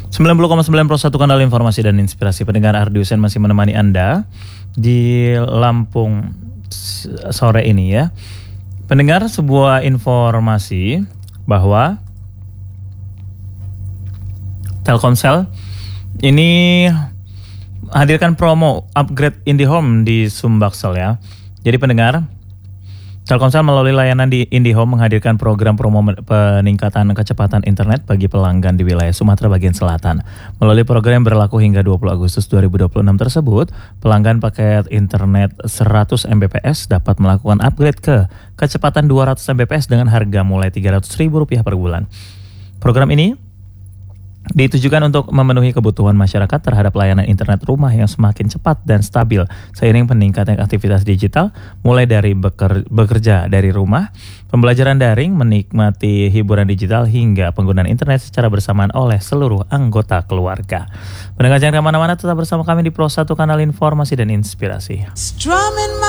90,9 Pro 1 kanal informasi dan inspirasi. Pendengar Ardiusen masih menemani Anda di Lampung sore ini ya. Pendengar, sebuah informasi bahwa Telkomsel ini hadirkan promo upgrade IndiHome di Sumbaksel ya. Jadi pendengar, Telkomsel melalui layanan di IndiHome menghadirkan program promo peningkatan kecepatan internet bagi pelanggan di wilayah Sumatera bagian selatan. Melalui program yang berlaku hingga 20 Agustus 2026 tersebut, pelanggan paket internet 100 Mbps dapat melakukan upgrade ke kecepatan 200 Mbps dengan harga mulai Rp300.000 per bulan. Program ini ditujukan untuk memenuhi kebutuhan masyarakat terhadap layanan internet rumah yang semakin cepat dan stabil seiring peningkatan aktivitas digital mulai dari bekerja dari rumah, pembelajaran daring, menikmati hiburan digital hingga penggunaan internet secara bersamaan oleh seluruh anggota keluarga. Pendengar jangan kemana-mana, tetap bersama kami di Pro 1 kanal informasi dan inspirasi.